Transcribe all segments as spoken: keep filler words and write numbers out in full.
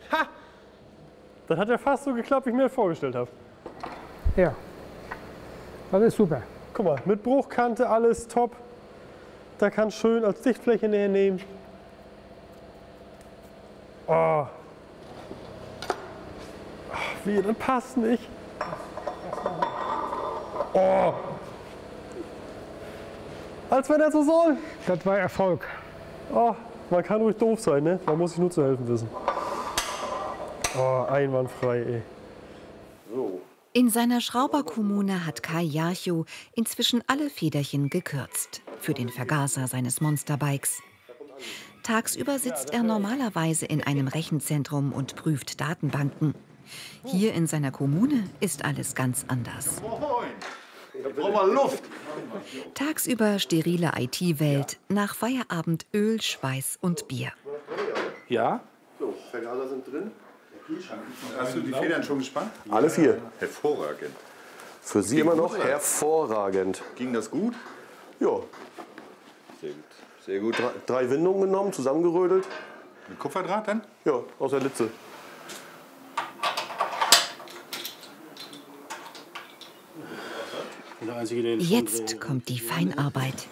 Ha! Das hat ja fast so geklappt, wie ich mir das vorgestellt habe. Ja, das ist super. Guck mal, mit Bruchkante alles top. Da kann schön als Dichtfläche näher nehmen. Oh. Ach, wie, das passt nicht. Oh. Als wenn er so soll. Das war Erfolg. Oh, man kann ruhig doof sein, ne? Man muss sich nur zu helfen wissen. Oh, einwandfrei, ey. So. In seiner Schrauberkommune hat Kai Jarchow inzwischen alle Federchen gekürzt für den Vergaser seines Monsterbikes. Tagsüber sitzt er normalerweise in einem Rechenzentrum und prüft Datenbanken. Hier in seiner Kommune ist alles ganz anders. Da brauchen wir Luft. Tagsüber sterile I T-Welt, nach Feierabend Öl, Schweiß und Bier. Ja? So, Vergaser sind drin. Hast du die Federn schon gespannt? Alle vier. Hervorragend. Für Sie immer noch hervorragend. Ging das gut? Ja, Sehr gut. Sehr gut. drei, drei Windungen genommen, zusammengerödelt. Mit Kupferdraht dann? Ja, aus der Litze. Jetzt kommt die Feinarbeit.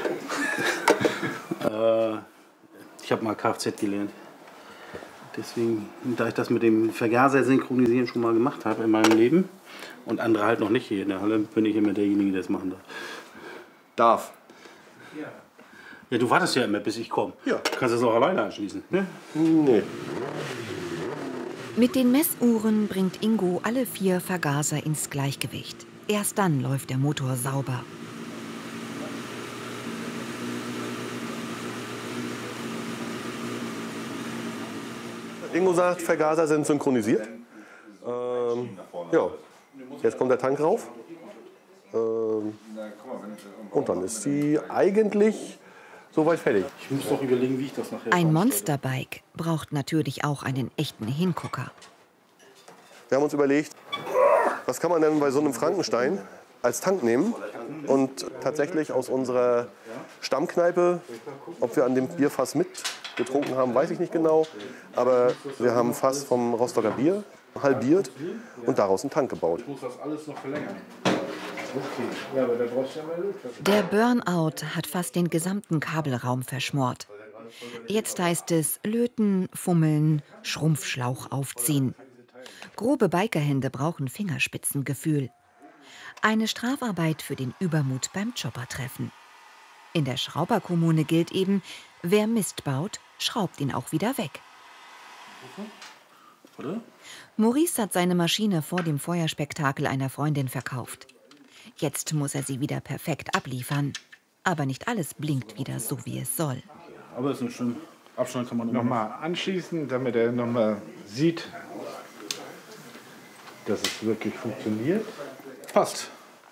äh, ich habe mal Kfz gelernt. Deswegen, da ich das mit dem Vergaser synchronisieren schon mal gemacht habe in meinem Leben und andere halt noch nicht hier in der Halle, bin ich immer derjenige, der das machen darf. Darf. Ja, du wartest ja immer, bis ich komme. Ja. Du kannst das auch alleine anschließen, ne? Nee. Mit den Messuhren bringt Ingo alle vier Vergaser ins Gleichgewicht. Erst dann läuft der Motor sauber. Ingo sagt, Vergaser sind synchronisiert. Ähm, ja, jetzt kommt der Tank rauf. Ähm, und dann ist sie eigentlich soweit fertig. Ich muss doch überlegen, wie ich das nachher Ein Monsterbike braucht natürlich auch einen echten Hingucker. Wir haben uns überlegt, was kann man denn bei so einem Frankenstein als Tank nehmen? Und tatsächlich aus unserer Stammkneipe, ob wir an dem Bierfass mit getrunken haben, weiß ich nicht genau. Aber wir haben ein Fass vom Rostocker Bier halbiert und daraus einen Tank gebaut. Ich muss das alles noch verlängern. Okay. Ja, aber da brauchst du ja mal Luft. Der Burnout hat fast den gesamten Kabelraum verschmort. Jetzt heißt es löten, fummeln, Schrumpfschlauch aufziehen. Grobe Bikerhände brauchen Fingerspitzengefühl. Eine Strafarbeit für den Übermut beim Choppertreffen. In der Schrauberkommune gilt eben, wer Mist baut, schraubt ihn auch wieder weg. Oder? Maurice hat seine Maschine vor dem Feuerspektakel einer Freundin verkauft. Jetzt muss er sie wieder perfekt abliefern. Aber nicht alles blinkt wieder so, wie es soll. Aber ist nicht schlimm. Abstand kann man immer Nochmal anschließen, damit er nochmal sieht, dass es wirklich funktioniert. Passt.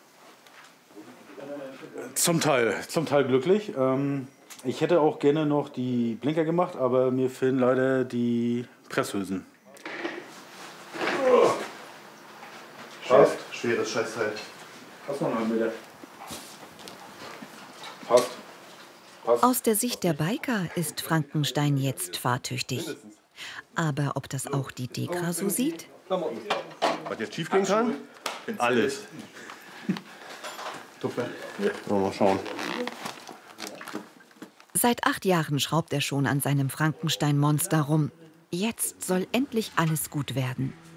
Zum Teil, zum Teil glücklich. Ähm, ich hätte auch gerne noch die Blinker gemacht, aber mir fehlen leider die Presshülsen. Passt. Schweres Scheißteil. Passt noch einen Meter. Passt. Passt. Aus der Sicht der Biker ist Frankenstein jetzt fahrtüchtig. Aber ob das auch die Dekra so sieht? Was jetzt schief gehen kann? Alles. Ja, mal schauen. Seit acht Jahren schraubt er schon an seinem Frankenstein-Monster rum. Jetzt soll endlich alles gut werden.